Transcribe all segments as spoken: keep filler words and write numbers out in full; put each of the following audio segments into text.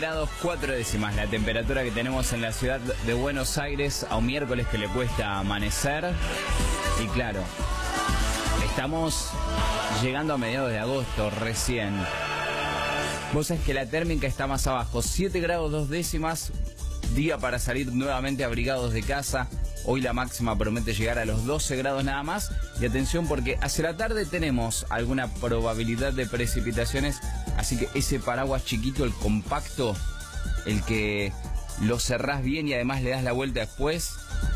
grados cuatro décimas la temperatura que tenemos en la ciudad de Buenos Aires a un miércoles que le cuesta amanecer. Y claro, estamos llegando a mediados de agosto recién. Vos sabés que la térmica está más abajo, siete grados dos décimas, día para salir nuevamente abrigados de casa. Hoy la máxima promete llegar a los doce grados nada más. Y atención porque hacia la tarde tenemos alguna probabilidad de precipitaciones. Así que ese paraguas chiquito, el compacto, el que lo cerrás bien y además le das la vuelta después,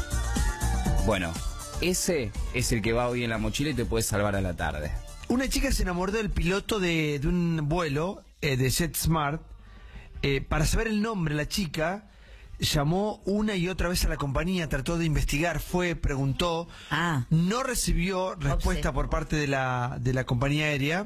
bueno, ese es el que va hoy en la mochila y te puede salvar a la tarde. Una chica se enamoró del piloto de, de un vuelo eh, de JetSmart. Eh, para saber el nombre, la chica llamó una y otra vez a la compañía, trató de investigar, fue, preguntó, ah. no recibió respuesta Obse. por parte de la, de la compañía aérea.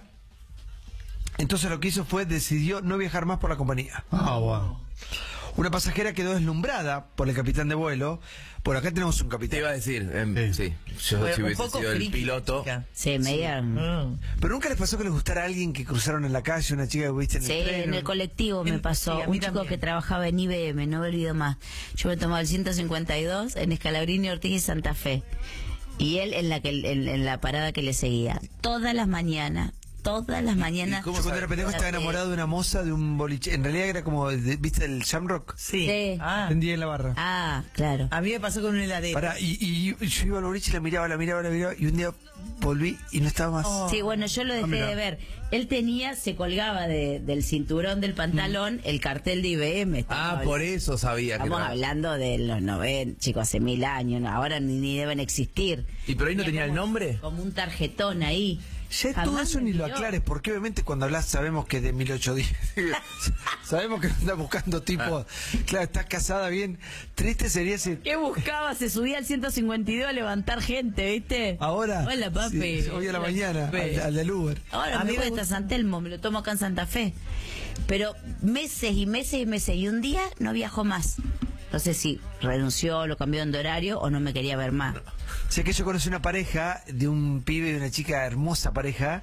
Entonces lo que hizo fue, decidió no viajar más por la compañía. Ah, wow. Una pasajera quedó deslumbrada por el capitán de vuelo. Por acá tenemos un capitán. Te iba a decir, eh, sí. sí, yo Bueno, si un hubiese poco sido el friki, piloto. chica. Sí, media... Mm. Pero nunca les pasó que les gustara a alguien que cruzaron en la calle, una chica que viste en Sí, el tren. en el colectivo me En- pasó. sí, a mí un chico también. que trabajaba en I B M, no me olvido más. Yo me tomaba el ciento cincuenta y dos en Escalabrini, Ortiz y Santa Fe. Y él en la, que, en, en la parada que le seguía. Todas las mañanas, todas las mañanas. Yo cuando era pendejo estaba enamorado de una moza de un boliche. En realidad era como, de- ¿viste el Shamrock? Sí. Sí. Ah. Tendía en la barra. Ah, claro. A mí me pasó con un heladero. Pará, y, y yo iba al boliche y la miraba, la miraba, la miraba, y un día volví y no estaba más. Oh. Sí, bueno, yo lo dejé mira. de ver. Él tenía, se colgaba de, del cinturón del pantalón el cartel de I B M. Ah, por eso sabía que Estamos era. hablando de los noventa, chicos, hace mil años, ¿no? Ahora ni, ni deben existir. ¿Y pero ahí no tenía el como- nombre? Como un tarjetón ahí. Ya todo Jamás eso me ni lo miró. aclares, porque obviamente cuando hablas sabemos que es de mil ochocientos diez. Sabemos que andas buscando tipo. Claro, estás casada bien. Triste sería si. ¿Qué buscaba? Se subía al ciento cincuenta y dos a levantar gente, ¿viste? Ahora. Hola, papi. Sí, hoy a la Hola, mañana, papi. al, al del Uber. Ahora A me mí voy me hasta gusta- San Telmo, me lo tomo acá en Santa Fe. Pero meses y meses y meses. Y un día no viajó más. No sé si renunció, lo cambió de horario o no me quería ver más. Sé que yo conocí una pareja de un pibe y una chica, hermosa pareja,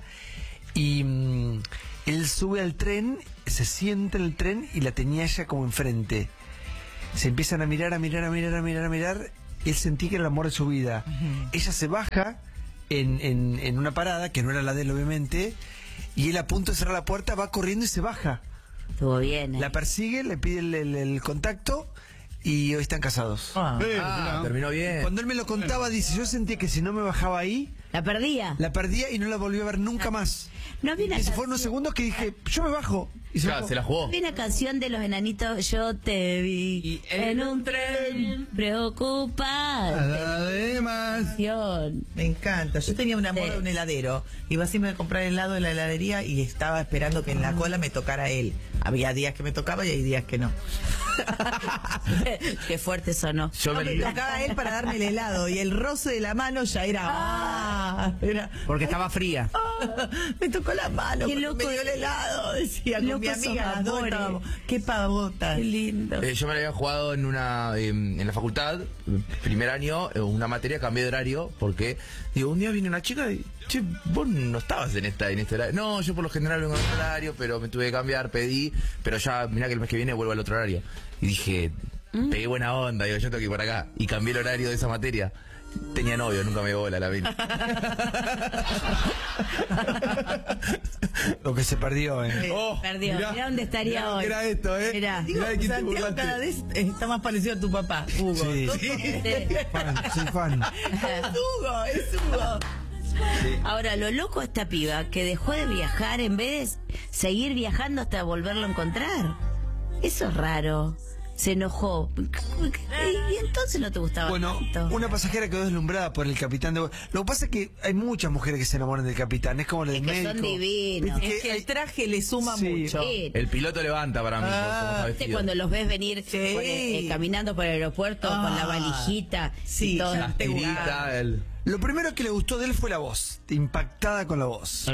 y mm, él sube al tren, se sienta en el tren y la tenía ella como enfrente. Se empiezan a mirar, a mirar, a mirar, a mirar, a mirar. Él sentía que era el amor de su vida. Ujú. Ella se baja en, en, en una parada, que no era la de él obviamente, y él a punto de cerrar la puerta va corriendo y se baja. Estuvo bien. ¿eh? La persigue, le pide el, el- el contacto y hoy están casados. Ah. Sí, Ah, mira. terminó bien. Cuando él me lo contaba, dice, yo sentía que si no me bajaba ahí, La perdía. la perdía y no la volví a ver nunca más. No había una Y se canción- fueron unos segundos que dije, yo me bajo. Y se Claro, bajó. se la jugó. Había una canción de los enanitos, yo te vi Y en un tren preocupada. Además, Me encanta. Yo tenía un amor Sí. de un heladero. Iba siempre a comprar helado en la heladería y estaba esperando que en la cola me tocara él. Había días que me tocaba y hay días que no. Qué fuerte sonó. Yo No, me me tocaba él para darme el helado y el roce de la mano ya era... Ah, era Porque estaba fría. ah, me tocó la mano, Qué cuando loco me dio el es. helado, decía con Loco mi esos amiga. las dos amores. estábamos, qué pavota. Qué lindo. Eh, yo me la había jugado en una eh, en la facultad, primer año, eh, una materia, cambié de horario, porque digo, un día viene una chica y, che, vos no estabas en esta en este horario. No, yo por lo general vengo en otro horario, pero me tuve que cambiar, pedí, pero ya, mirá que el mes que viene vuelvo al otro horario. Y dije, pegué buena onda, digo, yo tengo que ir por acá. Y cambié el horario de esa materia. Tenía novio, nunca me dio bola la mina. Lo que se perdió, ¿eh? Oh, Perdió. mirá, Mirá dónde estaría mirá lo hoy. que era esto, ¿eh? Mirá. Digo, Mirá de quién te Santiago burlaste. cada vez está más parecido a tu papá, Hugo. Sí. Todo- Sí. Fan, soy fan. Es Hugo, es Hugo. Ahora, lo loco a esta piba que dejó de viajar en vez de seguir viajando hasta volverlo a encontrar. Eso es raro. Se enojó. Y entonces no te gustaba Bueno, tanto. una pasajera quedó deslumbrada por el capitán de vuelo. Lo que pasa es que hay muchas mujeres que se enamoran del capitán. Es como el del Es que médico. son divinos. Viste Es que hay- el traje le suma Sí. mucho. Sí. El piloto levanta para mí, por cómo está ¿Viste vestido. cuando los ves venir Sí. por, eh, caminando por el aeropuerto con la Ah. valijita? Sí, y todo? ya Las te gusta. tiritas, el... Lo primero que le gustó de él fue la voz, impactada con la voz.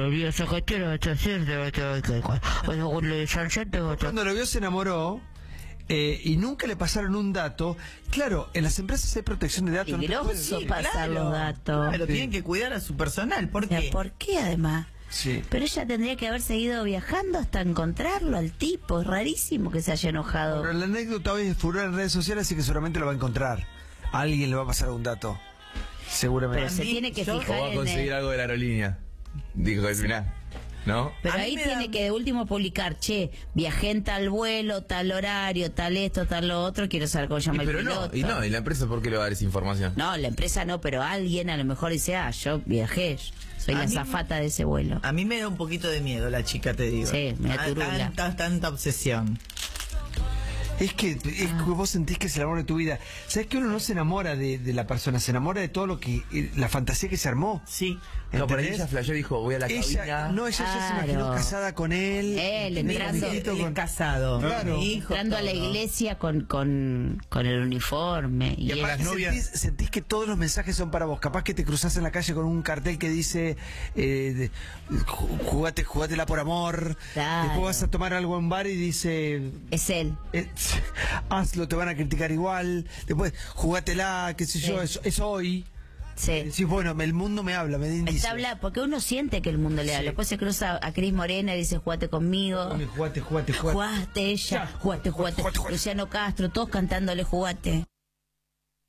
Cuando lo vio se enamoró eh, y nunca le pasaron un dato. Claro, en las empresas hay protección de datos. no te Peligroso pueden- pasar los datos. Pero Sí. tienen que cuidar a su personal. ¿Por O sea, qué? ¿por qué además? Sí. Pero ella tendría que haber seguido viajando hasta encontrarlo al tipo. Es rarísimo que se haya enojado. Pero la anécdota hoy es furor en redes sociales, así que seguramente lo va a encontrar. A alguien le va a pasar un dato. Seguramente. Pero se A mí, tiene que yo- O fijar va a en conseguir el... algo de la aerolínea. Dijo al final. ¿No? Pero A mí ahí me tiene da- que de último publicar, che, viajé en tal vuelo, tal horario, tal esto, tal lo otro, quiero saber cómo Y llama el pero no, piloto. y no, y la empresa, ¿por qué le va a dar esa información? No, la empresa no, pero alguien a lo mejor dice, ah, yo viajé, soy A la mí- azafata de ese vuelo. A mí me da un poquito de miedo la chica, te digo. Sí, me da Ah, turula. tanta, tanta obsesión. Es que, es que vos sentís que es el amor de tu vida. ¿Sabes que uno no se enamora de, de la persona? Se enamora de todo lo que... eh, la fantasía que se armó. Sí. No, por ahí ¿Entendés? ella flasheó y dijo, voy a la Ella, cabina. no, ella ya se imaginó Claro. casada con él. Él tenía entrando- un hijito Él es con- casado. Claro. Mi hijo, Entrando a la todo. iglesia con, con, con el uniforme. Y, Y él- aparte las novias- sentís, sentís que todos los mensajes son para vos. Capaz que te cruzás en la calle con un cartel que dice eh, de- ju- jugate, jugátela por amor. Claro. Después vas a tomar algo en un bar y dice es él. eh, hazlo, te van a criticar igual. Después jugátela, qué sé yo, Sí. es, es hoy. Sí. Decís, bueno, el mundo me habla, me da indicios. Está habla, porque uno siente que el mundo le habla. Después se cruza a Cris Morena y dice, jugate conmigo. Jugate, jugate, jugate. Jugaste ella, Ya. jugaste, jugaste. Jugate, jugate. Luciano Castro, todos cantándole jugate.